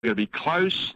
to be close.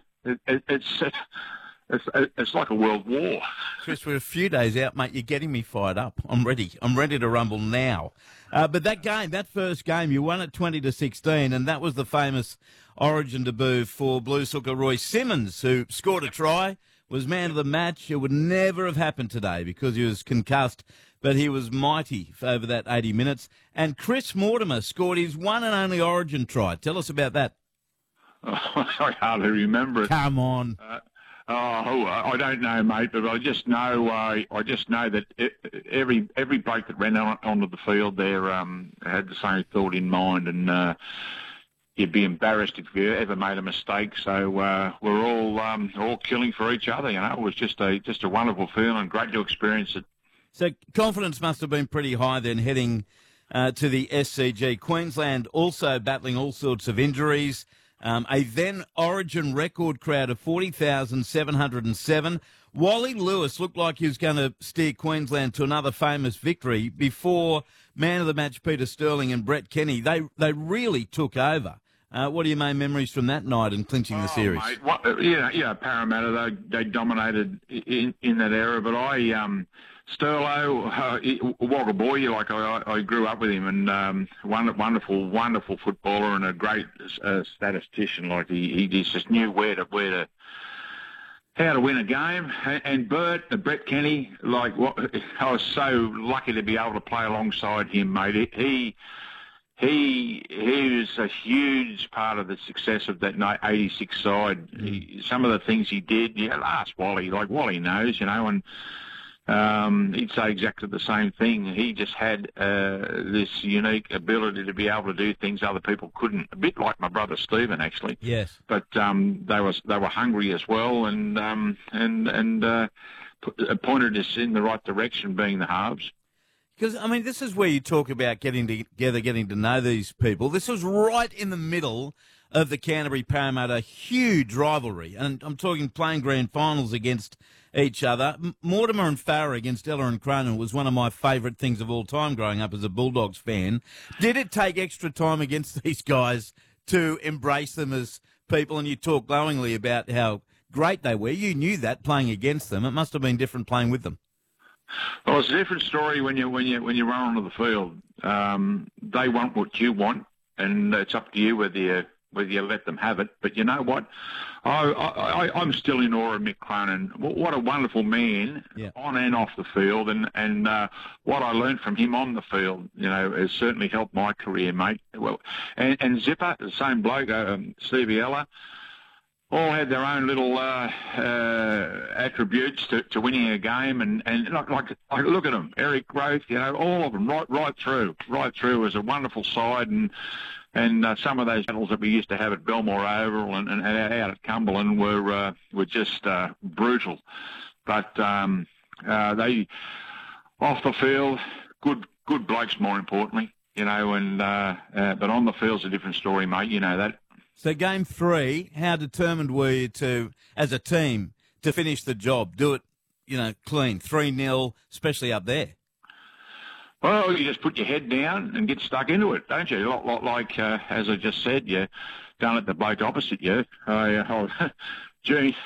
It's like a world war. Chris, we're a few days out, mate. You're getting me fired up. I'm ready. I'm ready to rumble now. But that first game, you won it 20-16, and that was the famous Origin debut for Blue Sooker Roy Simmons, who scored a try, was man of the match. It would never have happened today because he was concussed, but he was mighty over that 80 minutes. And Chris Mortimer scored his one and only Origin try. Tell us about that. I hardly remember it. Come on. I don't know, mate, but I just know that every bloke that ran onto the field there had the same thought in mind, and you'd be embarrassed if you ever made a mistake. So we're all killing for each other. You know, it was just a wonderful feeling, great to experience it. So confidence must have been pretty high then, heading to the SCG. Queensland also battling all sorts of injuries. A then Origin record crowd of 40,707. Wally Lewis looked like he was going to steer Queensland to another famous victory before man of the match Peter Sterling and Brett Kenny. They really took over. What are your main memories from that night and clinching the series? Mate, Parramatta, they dominated in that era, but Sterlo, Wagga boy, like I grew up with him, and wonderful footballer and a great statistician. Like he just knew how to win a game. And Brett Kenny, I was so lucky to be able to play alongside him, mate. He was a huge part of the success of that 86 side. Some of the things he did, ask Wally. Like Wally knows, and he'd say exactly the same thing. He just had this unique ability to be able to do things other people couldn't. A bit like my brother Stephen, actually. Yes. But they were hungry as well, and pointed us in the right direction, being the halves. Because, I mean, this is where you talk about getting together, getting to know these people. This was right in the middle of the Canterbury-Parramatta huge rivalry. And I'm talking playing grand finals against each other. Mortimer and Farah against Ella and Cronin was one of my favourite things of all time growing up as a Bulldogs fan. Did it take extra time against these guys to embrace them as people? And you talk glowingly about how great they were. You knew that playing against them. It must have been different playing with them. Well, it's a different story when you run onto the field. They want what you want, and it's up to you whether you let them have it. But you know what? I'm still in awe of Mick Cronin. What a wonderful man, on and off the field, and what I learned from him on the field, has certainly helped my career, mate. Well, and Zipper, the same bloke, Stevie Ella, all had their own little attributes to winning a game, and like look at them, Eric Growth, all of them right through was a wonderful side, and some of those battles that we used to have at Belmore Oval and out at Cumberland were just brutal, but they off the field good blokes, more importantly, but on the field's a different story, mate. You know that. So game 3, how determined were you to, as a team, to finish the job, do it, clean, 3-0, especially up there? Well, you just put your head down and get stuck into it, don't you? A lot like, as I just said, you done it the bloke opposite you. Gene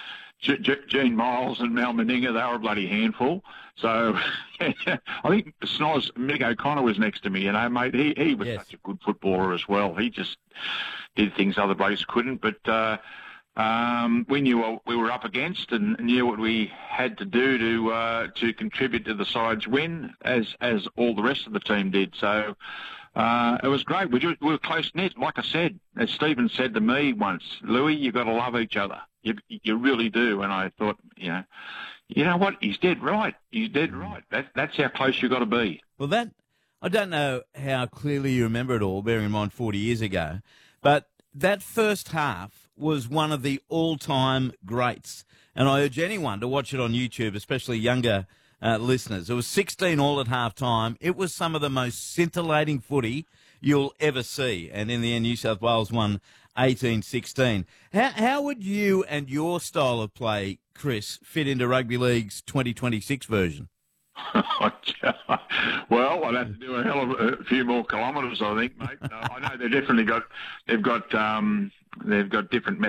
Miles and Mal Meninga, they were a bloody handful. So I think Mick O'Connor was next to me, mate. He was such a good footballer as well. He just did things other blokes couldn't. But we knew what we were up against and knew what we had to do to contribute to the side's win, as all the rest of the team did. So it was great. We were close-knit. Like I said, as Stephen said to me once, Louis, you've got to love each other. You really do. And I thought, you know what? He's dead right. He's dead right. That's how close you've got to be. Well, I don't know how clearly you remember it all, bearing in mind 40 years ago, but that first half was one of the all-time greats. And I urge anyone to watch it on YouTube, especially younger listeners. It was 16 all at half-time. It was some of the most scintillating footy you'll ever see. And in the end, New South Wales won 18-16. How would you and your style of play, Chris, fit into Rugby League's 2026 version? Well, I'd have to do a hell of a few more kilometres, I think, mate. I know they've got different